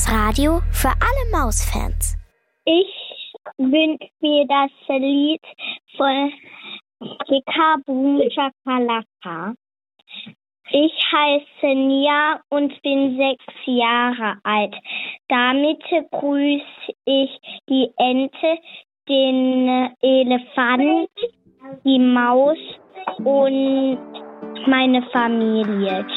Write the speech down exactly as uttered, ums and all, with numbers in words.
Das Radio für alle Mausfans. Ich wünsche mir das Lied von Kika Boom Chakalaka. Ich heiße Nia und bin sechs Jahre alt. Damit grüße ich die Ente, den Elefant, die Maus und meine Familie.